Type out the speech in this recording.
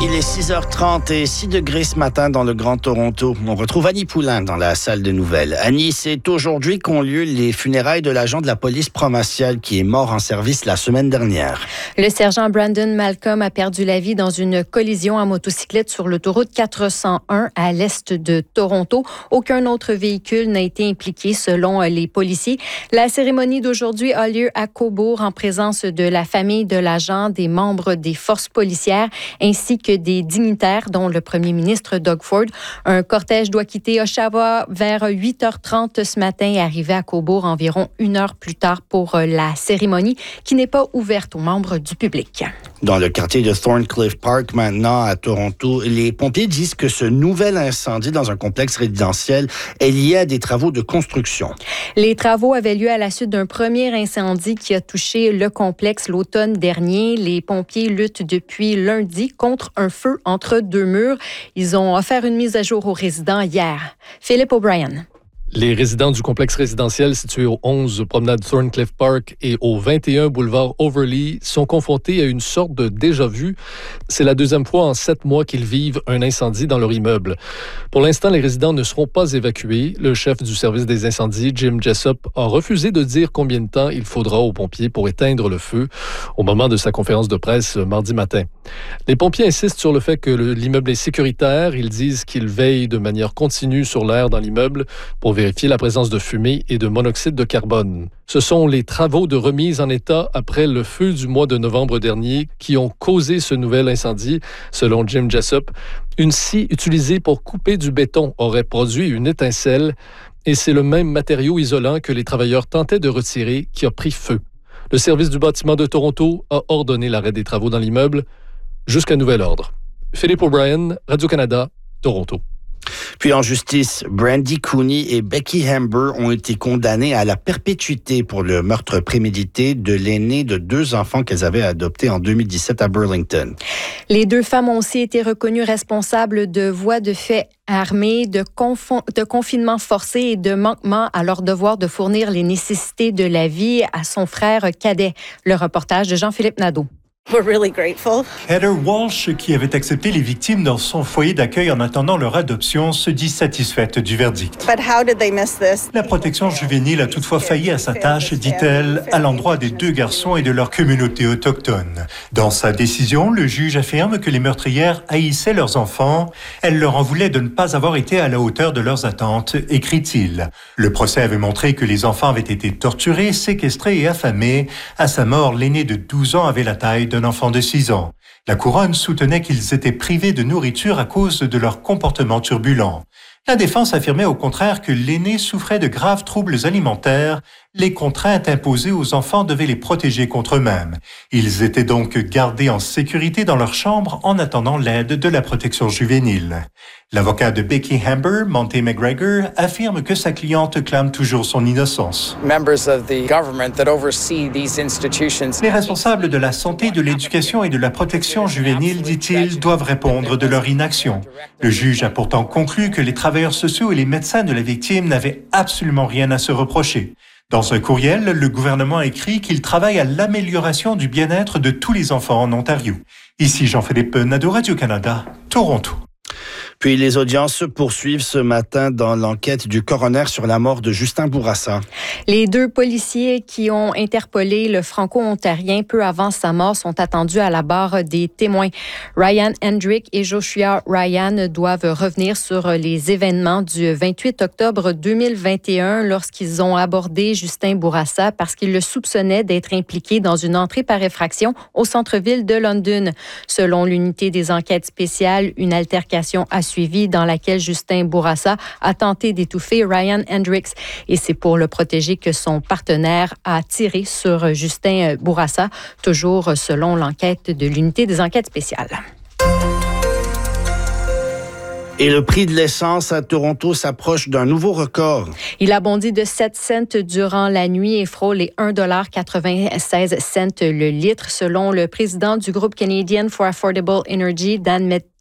Il est 6h30 et 6 degrés ce matin dans le Grand Toronto. On retrouve Annie Poulain dans la salle de nouvelles. Annie, c'est aujourd'hui qu'ont lieu les funérailles de l'agent de la police provinciale qui est mort en service la semaine dernière. Le sergent Brandon Malcolm a perdu la vie dans une collision à motocyclette sur l'autoroute 401 à l'est de Toronto. Aucun autre véhicule n'a été impliqué selon les policiers. La cérémonie d'aujourd'hui a lieu à Cobourg en présence de la famille de l'agent, des membres des forces policières ainsi que des dignitaires, dont le premier ministre Doug Ford. Un cortège doit quitter Oshawa vers 8h30 ce matin et arriver à Cobourg environ 1 heure plus tard pour la cérémonie qui n'est pas ouverte aux membres du public. Dans le quartier de Thorncliffe Park, maintenant à Toronto, les pompiers disent que ce nouvel incendie dans un complexe résidentiel est lié à des travaux de construction. Les travaux avaient lieu à la suite d'un premier incendie qui a touché le complexe l'automne dernier. Les pompiers luttent depuis lundi contre un feu entre deux murs. Ils ont offert une mise à jour aux résidents hier. Philippe O'Brien. Les résidents du complexe résidentiel situé au 11 promenade Thorncliffe Park et au 21 boulevard Overlea sont confrontés à une sorte de déjà-vu. C'est la deuxième fois en 7 mois qu'ils vivent un incendie dans leur immeuble. Pour l'instant, les résidents ne seront pas évacués. Le chef du service des incendies, Jim Jessup, a refusé de dire combien de temps il faudra aux pompiers pour éteindre le feu au moment de sa conférence de presse mardi matin. Les pompiers insistent sur le fait que l'immeuble est sécuritaire. Ils disent qu'ils veillent de manière continue sur l'air dans l'immeuble pour vérifier la présence de fumée et de monoxyde de carbone. Ce sont les travaux de remise en état après le feu du mois de novembre dernier qui ont causé ce nouvel incendie, selon Jim Jessup. Une scie utilisée pour couper du béton aurait produit une étincelle et c'est le même matériau isolant que les travailleurs tentaient de retirer qui a pris feu. Le service du bâtiment de Toronto a ordonné l'arrêt des travaux dans l'immeuble jusqu'à nouvel ordre. Philippe O'Brien, Radio-Canada, Toronto. Puis en justice, Brandy Cooney et Becky Hamber ont été condamnées à la perpétuité pour le meurtre prémédité de l'aîné de 2 enfants qu'elles avaient adoptés en 2017 à Burlington. Les 2 femmes ont aussi été reconnues responsables de voies de fait armés, de confinement forcé et de manquement à leur devoir de fournir les nécessités de la vie à son frère cadet. Le reportage de Jean-Philippe Nadeau. We're really grateful. Heather Walsh, qui avait accepté les victimes dans son foyer d'accueil en attendant leur adoption, se dit satisfaite du verdict. But how did they miss this? La protection juvénile a toutefois failli à sa tâche, dit-elle, à l'endroit des 2 garçons et de leur communauté autochtone. Dans sa décision, le juge affirme que les meurtrières haïssaient leurs enfants. Elle leur en voulait de ne pas avoir été à la hauteur de leurs attentes, écrit-il. Le procès avait montré que les enfants avaient été torturés, séquestrés et affamés. À sa mort, l'aîné de 12 ans avait la taille d'un enfant de 6 ans. La couronne soutenait qu'ils étaient privés de nourriture à cause de leur comportement turbulent. La défense affirmait au contraire que l'aîné souffrait de graves troubles alimentaires. Les contraintes imposées aux enfants devaient les protéger contre eux-mêmes. Ils étaient donc gardés en sécurité dans leur chambre en attendant l'aide de la protection juvénile. L'avocat de Becky Hamber, Monte McGregor, affirme que sa cliente clame toujours son innocence. Les responsables de la santé, de l'éducation et de la protection juvénile, dit-il, doivent répondre de leur inaction. Le juge a pourtant conclu que les travailleurs sociaux et les médecins de la victime n'avaient absolument rien à se reprocher. Dans un courriel, le gouvernement écrit qu'il travaille à l'amélioration du bien-être de tous les enfants en Ontario. Ici Jean-Philippe Nadeau, Radio-Canada, Toronto. Puis les audiences se poursuivent ce matin dans l'enquête du coroner sur la mort de Justin Bourassa. Les 2 policiers qui ont interpellé le Franco-Ontarien peu avant sa mort sont attendus à la barre des témoins. Ryan Hendrick et Joshua Ryan doivent revenir sur les événements du 28 octobre 2021 lorsqu'ils ont abordé Justin Bourassa parce qu'ils le soupçonnaient d'être impliqué dans une entrée par effraction au centre-ville de London. Selon l'unité des enquêtes spéciales, une altercation a suivi dans laquelle Justin Bourassa a tenté d'étouffer Ryan Hendricks. Et c'est pour le protéger que son partenaire a tiré sur Justin Bourassa, toujours selon l'enquête de l'unité des enquêtes spéciales. Et le prix de l'essence à Toronto s'approche d'un nouveau record. Il a bondi de 7 cents durant la nuit et frôle les 1,96 $ le litre, selon le président du groupe Canadian for Affordable Energy, Dan